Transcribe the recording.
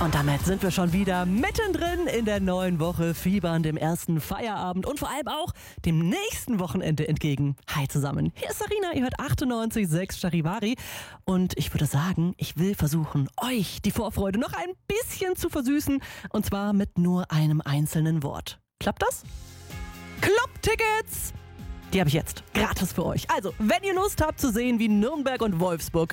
Und damit sind wir schon wieder mittendrin in der neuen Woche, fiebern dem ersten Feierabend und vor allem auch dem nächsten Wochenende entgegen. Hi zusammen, hier ist Sarina, ihr hört 98,6 Charivari und ich würde sagen, ich will versuchen, euch die Vorfreude noch ein bisschen zu versüßen und zwar mit nur einem einzelnen Wort. Klappt das? Clubtickets! Die habe ich jetzt gratis für euch. Also, wenn ihr Lust habt zu sehen, wie Nürnberg und Wolfsburg